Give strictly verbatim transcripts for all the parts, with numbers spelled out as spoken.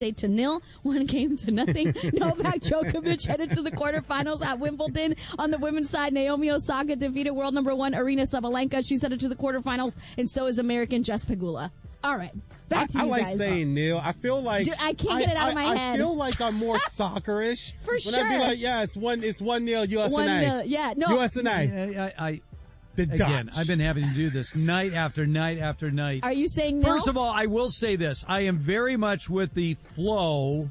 to nil, one game to nothing. Novak Djokovic headed to the quarterfinals at Wimbledon. On the women's side, Naomi Osaka defeated world number one Arina Sabalenka. She's headed to the quarterfinals, and so is American Jess Pegula. All right, back to I, you I like guys. saying nil. I feel like Dude, I can't get it out I, of my I, head. I feel like I'm more soccer-ish. For when sure. I be like, yeah, it's one, it's one nil U S A. One nil, yeah, no. U S A. I, I, the again, Dutch. I've been having to do this night after night after night. Are you saying nil? First of all, I will say this. I am very much with the Flo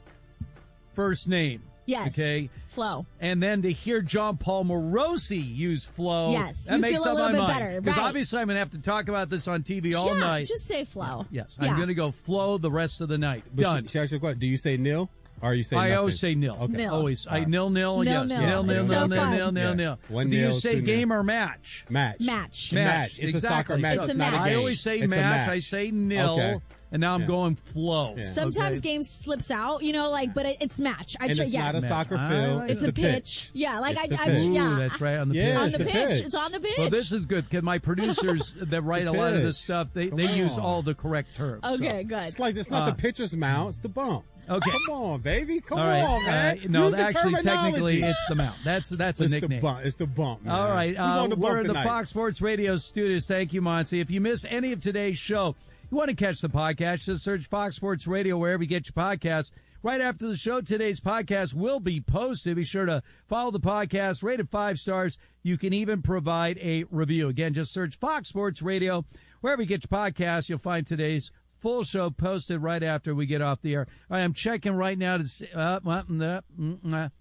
first name. Yes. Okay. Flo. And then to hear John Paul Morosi use Flo. Yes, That you makes feel a up little my bit mind. better, Because right. obviously I'm going to have to talk about this on T V all yeah, night. just say Flo. Yes. Yeah. I'm going to go Flo the rest of the night. But Done. She, she asked you a question. Do you say nil? Or you say I nothing? always say nil. Okay. Nil. Always. I All right. nil nil. Nil, Yes. nil. Nil nil It's nil so nil fun. nil nil Yeah. nil. One Do you nil, say two game nil. or match? Match. Match. Match. It's a soccer exactly. match. It's It's, a not match. a I game. always say It's a match. match. I say nil. Okay. And now I'm Yeah. going Flo. Yeah. Sometimes Okay. games slips out, you know, like, but it, it's match. I And tr- it's yes. not a Match. soccer I field. like It's it's a the pitch. Yeah, like It's I, the I, pitch. Ooh, yeah. that's right, on the Yeah, pitch. on it's the the pitch. pitch. It's on the pitch. Well, this is good because my producers that write a lot of this pitch. stuff, they, Come they use on. all the correct terms. so. Okay, good. It's like it's not Uh, the pitcher's mound. It's the bump. Okay. Come on, baby. Come All right. on, man. Uh, no, Use the actually, technically, terminology. it's the mount. That's that's a It's nickname. the bump. It's the bump, man. All right. Who's Uh, on the we're bump in the tonight? Fox Sports Radio studios. Thank you, Monty. If you missed any of today's show, you want to catch the podcast, just search Fox Sports Radio wherever you get your podcasts. Right after the show, today's podcast will be posted. Be sure to follow the podcast, rate it five stars. You can even provide a review. Again, just search Fox Sports Radio wherever you get your podcasts. You'll find today's full show posted right after we get off the air. I am checking right now to see. Uh, uh, uh, uh,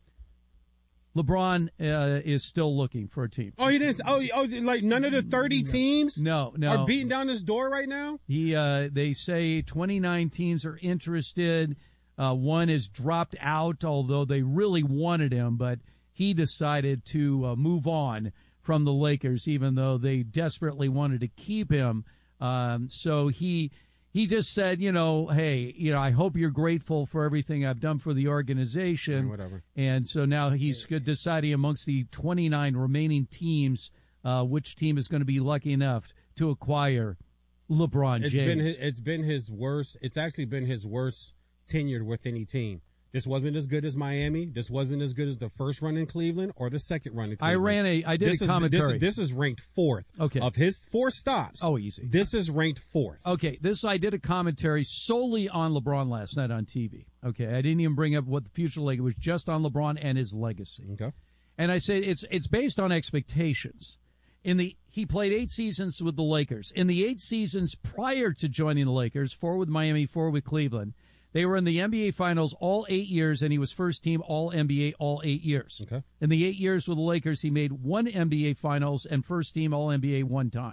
LeBron uh, is still looking for a team. Oh, he didn't. Oh, oh, like none of the thirty teams No, no. are beating down his door right now. He, uh, they say twenty-nine teams are interested. Uh, one is dropped out, although they really wanted him, but he decided to uh, move on from the Lakers, even though they desperately wanted to keep him. Um, so he, he just said, you know, hey, you know, I hope you're grateful for everything I've done for the organization. Yeah, whatever. And so now he's deciding amongst the twenty-nine remaining teams, uh, which team is going to be lucky enough to acquire LeBron It's James. been his, it's been his worst. It's actually been his worst tenure with any team. This wasn't as good as Miami. This wasn't as good as the first run in Cleveland or the second run in I Cleveland. ran a, I did this a is, commentary. This, this is ranked fourth. Okay. Of his four stops. Oh, easy. This is ranked fourth. Okay, this I did a commentary solely on LeBron last night on T V. Okay, I didn't even bring up what the future leg. It was just on LeBron and his legacy. Okay. And I say it's it's based on expectations. In the he played eight seasons with the Lakers. In the eight seasons prior to joining the Lakers, four with Miami, four with Cleveland, they were in the N B A Finals all eight years, and he was first team All N B A all eight years. Okay. In the eight years with the Lakers, he made one N B A Finals and first team All N B A one time.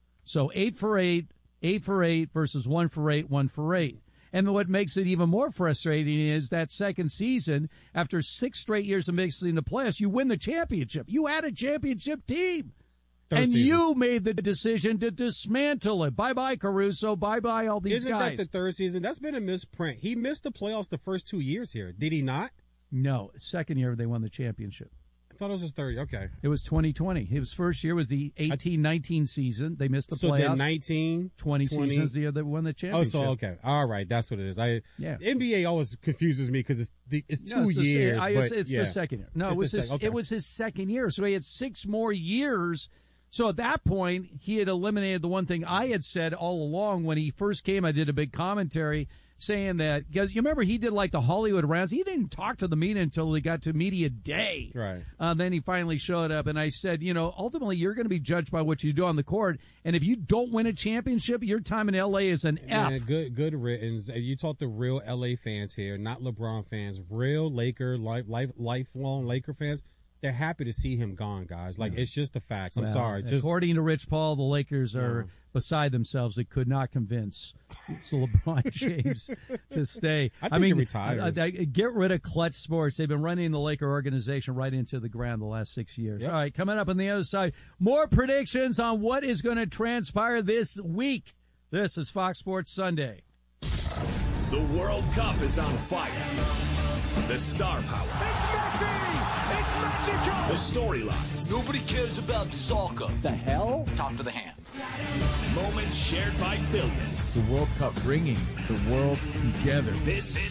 So eight for eight, eight for eight versus one for eight, one for eight. And what makes it even more frustrating is that second season, after six straight years of mixing the playoffs, you win the championship. You had a championship team. Third and season. you made the decision to dismantle it. Bye-bye, Caruso. Bye-bye, all these Isn't guys. that the third season? That's been a misprint. He missed the playoffs the first two years here. Did he not? No, second year they won the championship. I thought it was his third. Okay. It was twenty twenty. His first year was the eighteen nineteen season. They missed the So playoffs. then nineteen, twenty, twenty seasons the year they won the Oh, championship. so okay. All right. That's what it is. I Yeah. The N B A always confuses me because it's the, it's two No, it's the- years. I- but it's it's yeah. the second year. No, It's it was the his, sec- okay. it was his second year. So he had six more years. So at that point, he had eliminated the one thing I had said all along when he first came. I did a big commentary saying that, because you remember he did like the Hollywood rounds. He didn't talk to the media until he got to media day. Right. Uh, then he finally showed up, and I said, you know, ultimately you're going to be judged by what you do on the court. And if you don't win a championship, your time in L A is an Man, F. good, good riddance. Uh, You talk to real L A fans here, not LeBron fans. Real Laker, life, life, lifelong Laker fans. They're happy to see him gone, guys. Like, it's just the facts. I'm Well, sorry. Just according to Rich Paul, the Lakers are Yeah. beside themselves. They could not convince LeBron James to stay. I think mean, he retires. I- I- get rid of Clutch Sports. They've been running the Laker organization right into the ground the last six years. Yep. All right, coming up on the other side, more predictions on what is going to transpire this week. This is Fox Sports Sunday. The World Cup is on fire. The star power. It's Messi! It's magical! The storylines. Nobody cares about soccer. The hell? Talk to the hand. Moments shared by billions. The World Cup bringing the world together. This